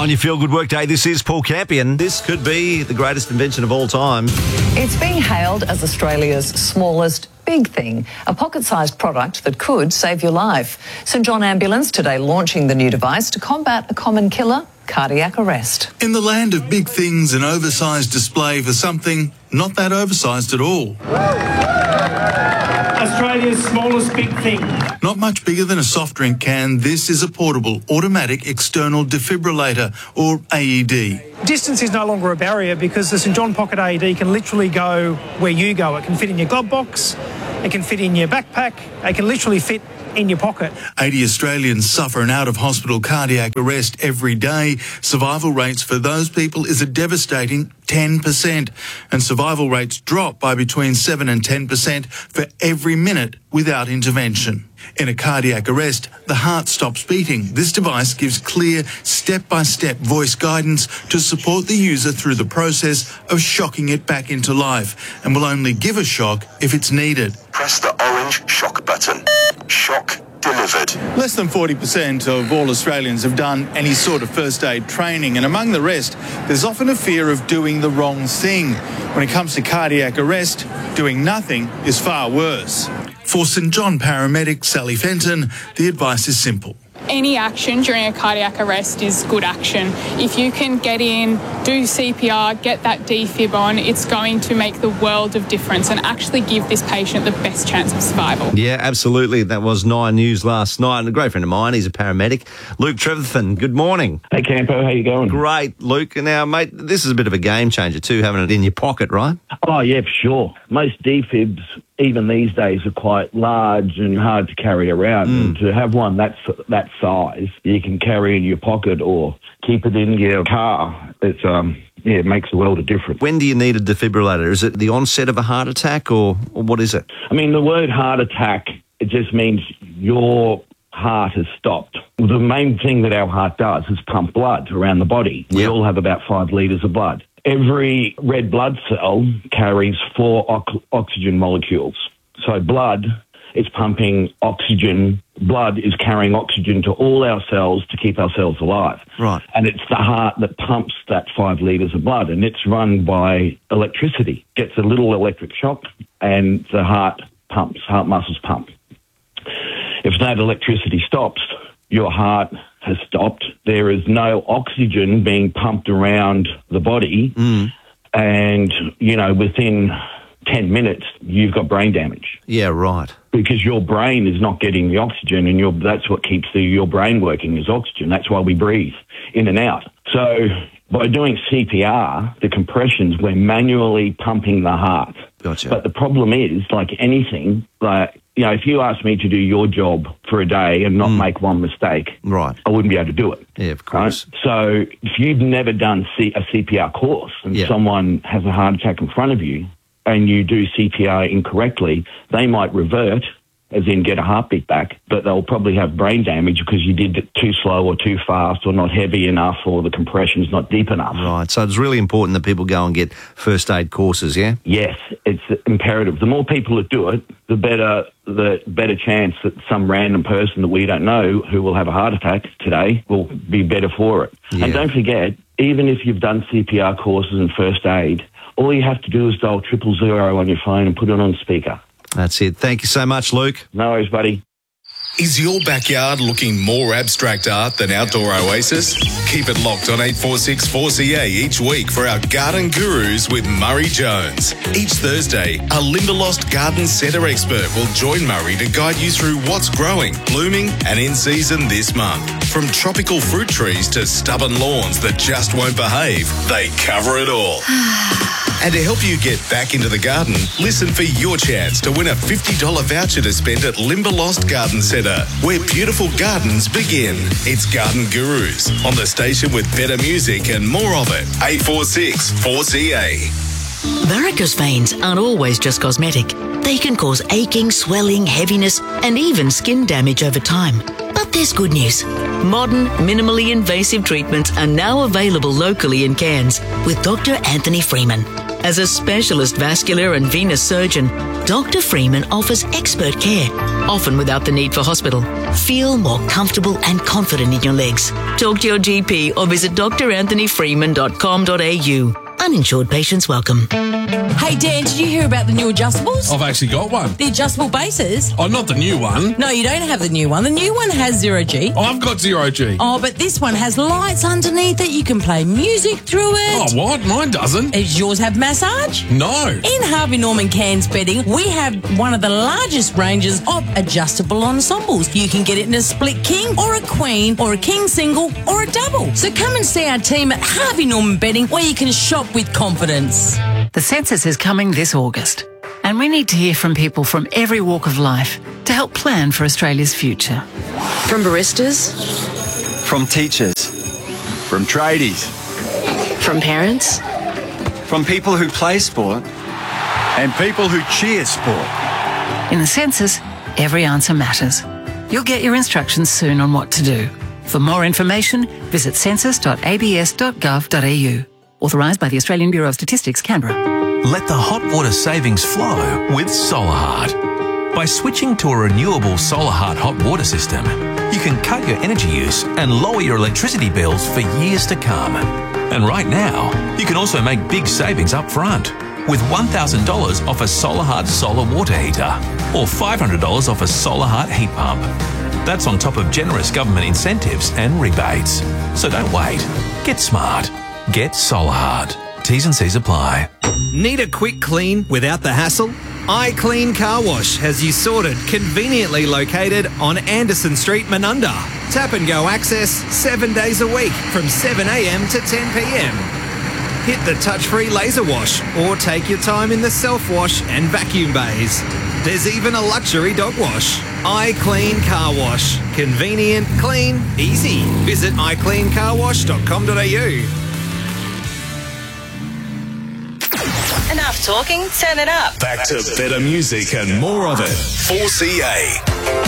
On your Feel Good Workday, this is Paul Campion. This could be the greatest invention of all time. It's being hailed as Australia's smallest big thing, a pocket-sized product that could save your life. St John Ambulance today launching the new device to combat a common killer, cardiac arrest. In the land of big things, an oversized display for something not that oversized at all. Australia's smallest big thing. Not much bigger than a soft drink can, this is a portable automatic external defibrillator, or AED. Distance is no longer a barrier because the St John Pocket AED can literally go where you go. It can fit in your glove box, it can fit in your backpack, it can literally fit in your pocket. 80 Australians suffer an out-of-hospital cardiac arrest every day. Survival rates for those people is a devastating 10%, and survival rates drop by between 7 and 10% for every minute without intervention. In a cardiac arrest, the heart stops beating. This device gives clear, step-by-step voice guidance to support the user through the process of shocking it back into life, and will only give a shock if it's needed. Press the orange shock button. Shock delivered. Less than 40% of all Australians have done any sort of first aid training, and among the rest, there's often a fear of doing the wrong thing. When it comes to cardiac arrest, doing nothing is far worse. For St John paramedic Sally Fenton, the advice is simple. Any action during a cardiac arrest is good action. If you can get in, do CPR, get that defib on, it's going to make the world of difference and actually give this patient the best chance of survival. Yeah, absolutely. That was 9 News last night. And a great friend of mine, he's a paramedic. Luke Trevathan, good morning. Hey, Campo, how you going? Great, Luke. Now, mate, this is a bit of a game changer too, having it in your pocket, right? Oh, yeah, for sure. Most defibs, even these days, are quite large and hard to carry around. And to have one that size, you can carry in your pocket or keep it in your car. It makes a world of difference. When do you need a defibrillator? Is it the onset of a heart attack or what is it? I mean, the word heart attack, it just means your heart has stopped. The main thing that our heart does is pump blood around the body. We all have about 5 litres of blood. Every red blood cell carries 4 oxygen molecules. So blood is pumping oxygen. Blood is carrying oxygen to all our cells to keep our cells alive. Right. And it's the heart that pumps that 5 litres of blood, and it's run by electricity. Gets a little electric shock, and the heart muscles pump. If that electricity stops, your heart has stopped. There is no oxygen being pumped around the body. And, within 10 minutes, you've got brain damage. Yeah, right. Because your brain is not getting the oxygen, and that's what keeps your brain working is oxygen. That's why we breathe in and out. So by doing CPR, the compressions, we're manually pumping the heart. Gotcha. But the problem is, like anything, if you asked me to do your job for a day and not make one mistake, right, I wouldn't be able to do it. Yeah, of course. Right? So if you've never done a CPR course and someone has a heart attack in front of you and you do CPR incorrectly, they might revert, as in get a heartbeat back, but they'll probably have brain damage because you did it too slow or too fast or not heavy enough or the compression's not deep enough. Right, so it's really important that people go and get first aid courses, yeah? Yes, it's imperative. The more people that do it, the better chance that some random person that we don't know who will have a heart attack today will be better for it. Yeah. And don't forget, even if you've done CPR courses and first aid, all you have to do is dial 000 on your phone and put it on speaker. That's it. Thank you so much, Luke. No worries, buddy. Is your backyard looking more abstract art than Outdoor Oasis? Keep it locked on 846 4CA each week for our Garden Gurus with Murray Jones. Each Thursday, a Limberlost Garden Centre expert will join Murray to guide you through what's growing, blooming and in season this month. From tropical fruit trees to stubborn lawns that just won't behave, they cover it all. And to help you get back into the garden, listen for your chance to win a $50 voucher to spend at Limberlost Garden Centre, where beautiful gardens begin. It's Garden Gurus on the station with better music and more of it. 846 4CA. Varicose veins aren't always just cosmetic. They can cause aching, swelling, heaviness, and even skin damage over time. But there's good news. Modern, minimally invasive treatments are now available locally in Cairns with Dr. Anthony Freeman. As a specialist vascular and venous surgeon, Dr. Freeman offers expert care, often without the need for hospital. Feel more comfortable and confident in your legs. Talk to your GP or visit dranthonyfreeman.com.au. Uninsured patients welcome. Hey Dan, did you hear about the new adjustables? I've actually got one. The adjustable bases? Oh, not the new one. No, you don't have the new one. The new one has 0G. Oh, I've got 0G. Oh, but this one has lights underneath it. You can play music through it. Oh, what? Mine doesn't. Does yours have massage? No. In Harvey Norman Cairns Bedding, we have one of the largest ranges of adjustable ensembles. You can get it in a split king or a queen or a king single or a double. So come and see our team at Harvey Norman Bedding where you can shop with confidence. The census is coming this August, and we need to hear from people from every walk of life to help plan for Australia's future. From baristas, from teachers, from tradies, from parents, from people who play sport, and people who cheer sport. In the census, every answer matters. You'll get your instructions soon on what to do. For more information, visit census.abs.gov.au. Authorised by the Australian Bureau of Statistics, Canberra. Let the hot water savings flow with Solarheart. By switching to a renewable Solarheart hot water system, you can cut your energy use and lower your electricity bills for years to come. And right now, you can also make big savings up front with $1,000 off a Solarheart solar water heater or $500 off a Solarheart heat pump. That's on top of generous government incentives and rebates. So don't wait. Get smart. Get Solarheart. T's and C's apply. Need a quick clean without the hassle? iClean Car Wash has you sorted, conveniently located on Anderson Street, Menunda. Tap and go access 7 days a week from 7 a.m. to 10 p.m. Hit the touch-free laser wash or take your time in the self-wash and vacuum bays. There's even a luxury dog wash. iClean Car Wash. Convenient, clean, easy. Visit iCleanCarWash.com.au. Enough talking, turn it up. Back to better music and more of it. 4CA.